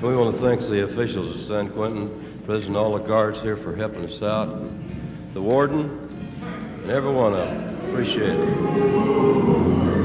We want to thank the officials at San Quentin, President, all the guards here for helping us out, the warden, and every one of them. Appreciate it.